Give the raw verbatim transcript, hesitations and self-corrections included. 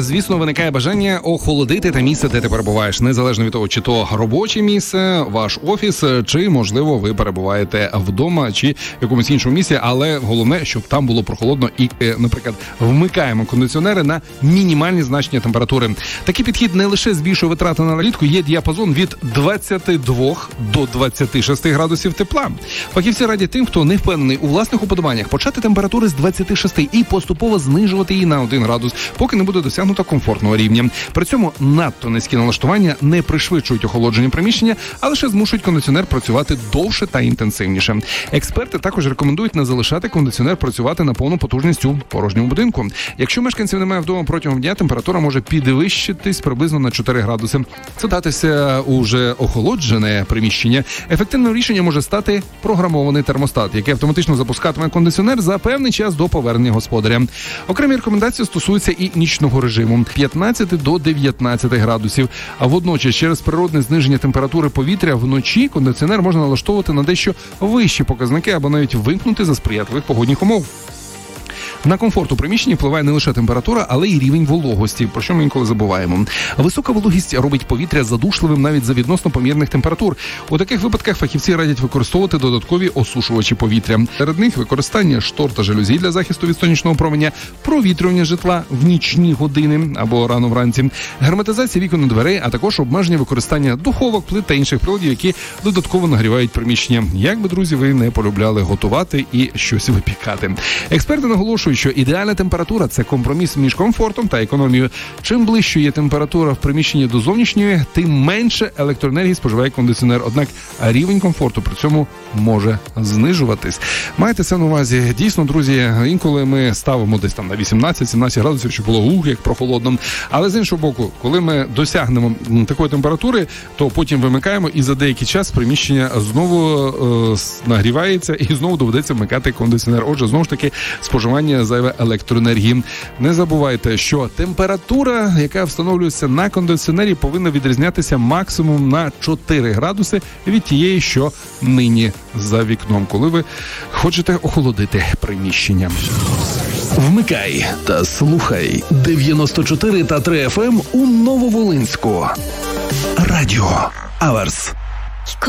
звісно, виникає бажання охолодити те місце, де ти перебуваєш, незалежно від того, чи то робоче місце, ваш офіс, чи, можливо, ви перебуваєте вдома, чи в якомусь іншому місці, але головне, щоб там було прохолодно і, наприклад, вмикаємо кондиціонери на мінімальні значення температури. Такий підхід не лише збільшує витрати на налітку, є діапазон від двадцяти двох до двадцяти шести градусів тепла. Фахівці радять тим, хто не впевнений у власних уподобаннях, почати температури з двадцяти шести і поступово знижувати її на один градус, поки не буде досягнуто комфортного рівня. При цьому надто низькі налаштування не пришвидшують охолодження приміщення, а лише змушують кондиціонер працювати довше та інтенсивніше. Експерти також рекомендують не залишати кондиціонер працювати на повну потужність у порожньому будинку. Якщо мешканців немає вдома протягом дня, температура може підвищитись приблизно на чотири градуси. Це датися уже охолоджене приміщення. Ефективним рішенням може стати програмований термостат, який автоматично запускатиме кондиціонер за певний час до повернення господаря. Окремі рекомендації стосуються і нічного режиму – п'ятнадцяти до дев'ятнадцяти градусів. А водночас через природне зниження температури повітря вночі кондиціонер можна налаштовувати на дещо вищі показники або навіть вимкнути за сприятливих погодних умов. На комфорт у приміщенні впливає не лише температура, але й рівень вологості, про що ми інколи забуваємо. Висока вологість робить повітря задушливим навіть за відносно помірних температур. У таких випадках фахівці радять використовувати додаткові осушувачі повітря. Серед них використання штор та жалюзі для захисту від сонячного променя, провітрювання житла в нічні години або рано вранці, герметизація вікон і дверей, а також обмеження використання духовок, плит та інших приладів, які додатково нагрівають приміщення. Як би, друзі, ви не полюбляли готувати і щось випікати. Експерти наголошують, що ідеальна температура – це компроміс між комфортом та економією. Чим ближче є температура в приміщенні до зовнішньої, тим менше електроенергії споживає кондиціонер. Однак рівень комфорту при цьому може знижуватись. Майте це на увазі. Дійсно, друзі, інколи ми ставимо десь там на вісімнадцять-сімнадцять градусів, щоб було ух, як прохолодно. Але з іншого боку, коли ми досягнемо такої температури, то потім вимикаємо і за деякий час приміщення знову е, нагрівається і знову доведеться вмикати кондиціонер. Отже, знову ж таки, споживання зайве електроенергії. Не забувайте, що температура, яка встановлюється на кондиціонері, повинна відрізнятися максимум на чотири градуси від тієї, що нині за вікном, коли ви хочете охолодити приміщення. Вмикай та слухай дев'яносто чотири та три еф ем у Нововолинську. Радіо Аверс.